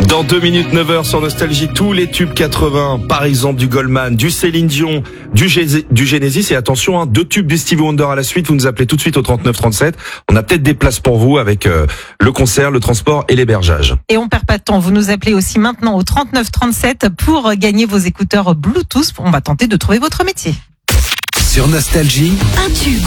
Dans 2 minutes, 9h sur Nostalgie, tous les tubes 80, par exemple du Goldman, du Céline Dion, du Genesis, et attention, 2 tubes du Stevie Wonder à la suite. Vous nous appelez tout de suite au 3937. On a peut-être des places pour vous avec le concert, le transport et l'hébergeage. Et on perd pas de temps. Vous nous appelez aussi maintenant au 3937 pour gagner vos écouteurs Bluetooth. On va tenter de trouver votre métier. Sur Nostalgie, un tube